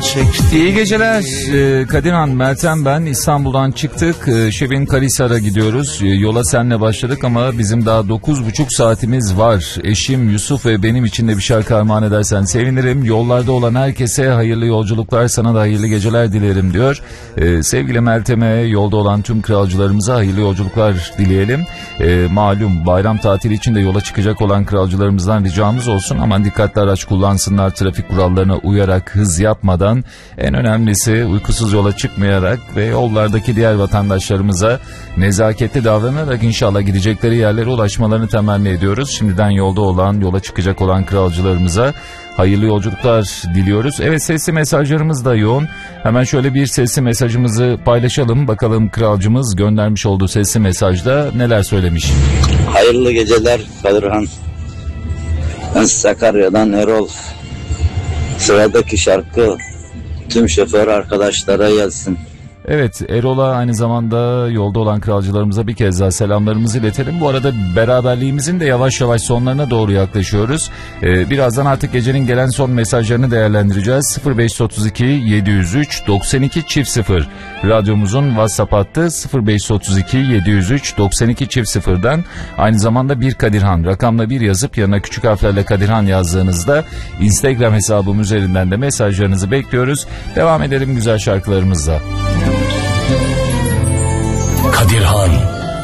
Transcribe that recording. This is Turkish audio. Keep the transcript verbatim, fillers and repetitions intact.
çekti. İyi geceler Kadirhan, Meltem ben. İstanbul'dan çıktık. Şebin Karahisar'a gidiyoruz. Yola senle başladık ama bizim daha dokuz buçuk saatimiz var. Eşim Yusuf ve benim için de bir şarkı armağan edersen sevinirim. Yollarda olan herkese hayırlı yolculuklar, sana da hayırlı geceler dilerim diyor. Ee, sevgili Meltem'e, yolda olan tüm kralcılarımıza hayırlı yolculuklar dileyelim. Ee, malum bayram tatili için de yola çıkacak olan kralcılarımızdan ricamız olsun. Aman dikkatli araç kullansınlar, trafik kurallarına uyarak, hız yapmadan, en önemlisi uykusuz yola çıkmayarak ve yollardaki diğer vatandaşlarımıza nezaketli davranarak inşallah gidecekleri yerlere ulaşmalarını temenni ediyoruz. Şimdiden yolda olan, yola çıkacak olan kralcılarımıza hayırlı yolculuklar diliyoruz. Evet, sesli mesajlarımız da yoğun. Hemen şöyle bir sesli mesajımızı paylaşalım. Bakalım kralcımız göndermiş olduğu sesli mesajda neler söylemiş. Hayırlı geceler Kadirhan. Ben Sakarya'dan Erol. Sıradaki şarkı tüm şoför arkadaşlara gelsin. Evet, Erol'a aynı zamanda yolda olan kralcılarımıza bir kez daha selamlarımızı iletelim. Bu arada beraberliğimizin de yavaş yavaş sonlarına doğru yaklaşıyoruz. Ee, birazdan artık gecenin gelen son mesajlarını değerlendireceğiz. sıfır beş otuz iki yedi yüz üç doksan iki çift sıfır radyomuzun WhatsApp hattı sıfır beş otuz iki yedi yüz üç doksan iki çift sıfırdan aynı zamanda bir Kadirhan rakamla bir yazıp yanına küçük harflerle Kadirhan yazdığınızda Instagram hesabım üzerinden de mesajlarınızı bekliyoruz. Devam edelim güzel şarkılarımızla. Kadirhan